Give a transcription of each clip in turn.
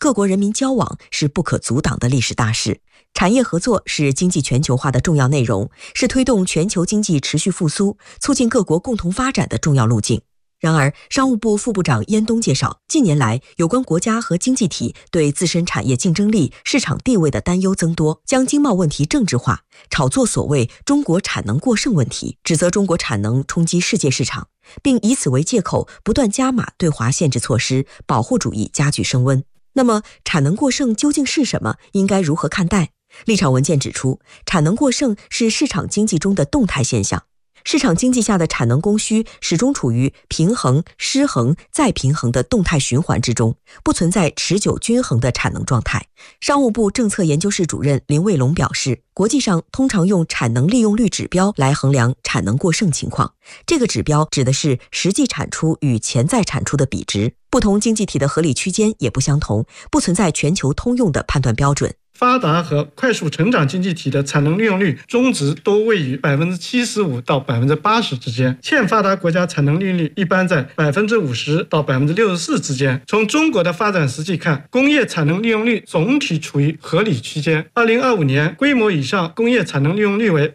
各国人民交往是不可阻挡的历史大势。产业合作是经济全球化的重要内容，是推动全球经济持续复苏、促进各国共同发展的重要路径。然而，商务部副部长燕东介绍，近年来有关国家和经济体对自身产业竞争力、市场地位的担忧增多，将经贸问题政治化，炒作所谓中国产能过剩问题，指责中国产能冲击世界市场，并以此为借口不断加码对华限制措施，保护主义加剧升温。那么，产能过剩究竟是什么？应该如何看待？立场文件指出，产能过剩是市场经济中的动态现象。市场经济下的产能供需始终处于平衡、失衡、再平衡的动态循环之中，不存在持久均衡的产能状态。商务部政策研究室主任林卫龙表示，国际上通常用产能利用率指标来衡量产能过剩情况，这个指标指的是实际产出与潜在产出的比值，不同经济体的合理区间也不相同，不存在全球通用的判断标准。 发达和快速成长经济体的产能利用率中值都位于75%到80%之间，欠发达国家产能利用率一般在50%到64%之间。从中国的发展实际看，工业产能利用率总体处于合理区间。2025年，规模以上工业产能利用率为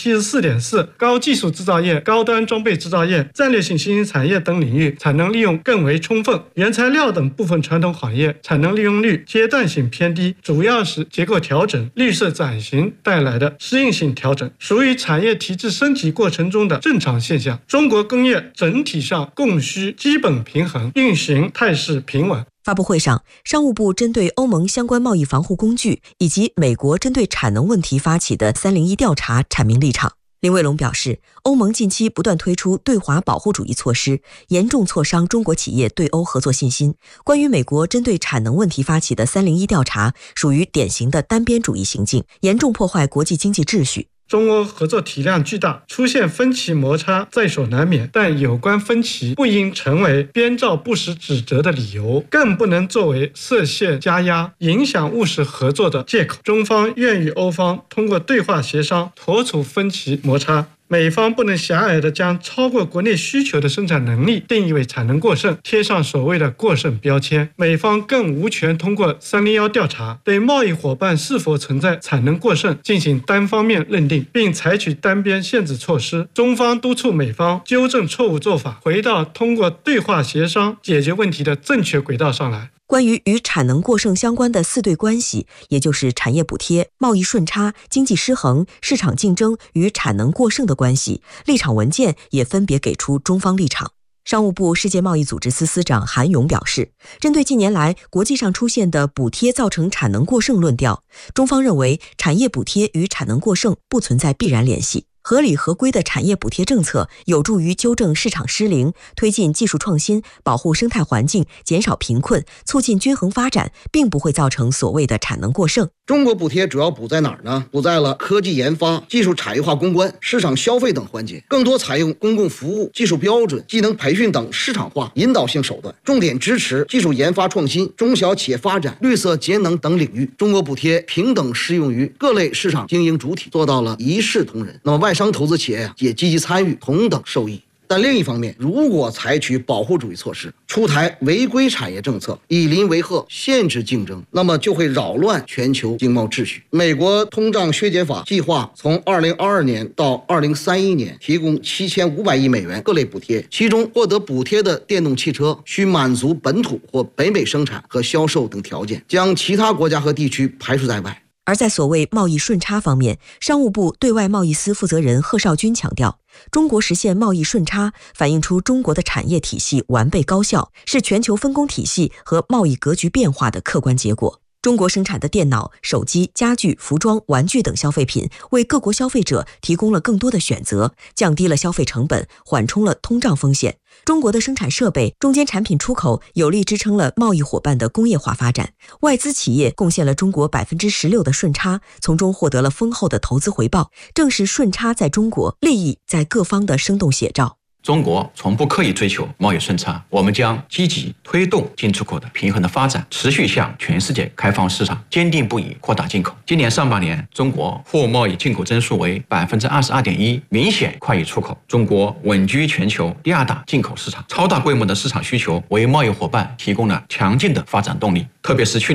74.4%，高技术制造业、高端装备制造业、战略性新兴产业等领域产能利用更为充分，原材料等部分传统行业产能利用率阶段性偏低，主要是结构调整、绿色转型带来的适应性调整，属于产业体制升级过程中的正常现象。中国工业整体上供需基本平衡，运行态势平稳。 发布会上，商务部针对欧盟相关贸易防护工具以及美国针对产能问题发起的301调查阐明立场。林卫龙表示，欧盟近期不断推出对华保护主义措施，严重挫伤中国企业对欧合作信心。关于美国针对产能问题发起的301调查，属于典型的单边主义行径，严重破坏国际经济秩序。 中欧合作体量巨大，出现分歧摩擦在所难免，但有关分歧不应成为编造不实指责的理由，更不能作为设限加压、影响务实合作的借口。中方愿与欧方通过对话协商妥处分歧摩擦。美方不能狭隘地将超过国内需求的生产能力定义为产能过剩，贴上所谓的过剩标签。美方更无权通过301调查对贸易伙伴是否存在产能过剩进行单方面认定，并采取单边限制措施。中方督促美方纠正错误做法，回到通过对话协商解决问题的正确轨道上来。 关于与产能过剩相关的4对关系，也就是产业补贴、贸易顺差、经济失衡、市场竞争与产能过剩的关系，立场文件也分别给出中方立场。商务部世界贸易组织司司长韩勇表示，针对近年来国际上出现的补贴造成产能过剩论调，中方认为产业补贴与产能过剩不存在必然联系。合理合规的产业补贴政策有助于纠正市场失灵，推进技术创新，保护生态环境，减少贫困，促进均衡发展，并不会造成所谓的产能过剩。 中国补贴主要补在哪儿呢？补在了科技研发、技术产业化攻关、市场消费等环节，更多采用公共服务、技术标准、技能培训等市场化引导性手段，重点支持技术研发创新、中小企业发展、绿色节能等领域。中国补贴平等适用于各类市场经营主体，做到了一视同仁。那么外商投资企业也积极参与，同等受益。但另一方面，如果采取保护主义措施，出台违规产业政策，以邻为壑，限制竞争，那么就会扰乱全球经贸秩序。美国通胀削减法计划从2022年到2031年提供7500亿美元各类补贴，其中获得补贴的电动汽车需满足本土或北美生产和销售等条件，将其他国家和地区排除在外。 而在所谓贸易顺差方面，商务部对外贸易司负责人贺绍军强调，中国实现贸易顺差反映出中国的产业体系完备高效，是全球分工体系和贸易格局变化的客观结果。中国生产的电脑、手机、家具、服装、玩具等消费品为各国消费者提供了更多的选择，降低了消费成本，缓冲了通胀风险。中国的生产设备、中间产品出口有力支撑了贸易伙伴的工业化发展，外资企业贡献了中国16%的顺差，从中获得了丰厚的投资回报。正是顺差在中国，利益在各方的生动写照。 中国从不刻意追求贸易顺差，我们将积极推动进出口的平衡的发展，持续向全世界开放市场，坚定不移扩大进口。今年上半年，中国货贸易进口增速为22.1%，明显快于出口。中国稳居全球第2大进口市场，超大规模的市场需求为贸易伙伴提供了强劲的发展动力，特别是去年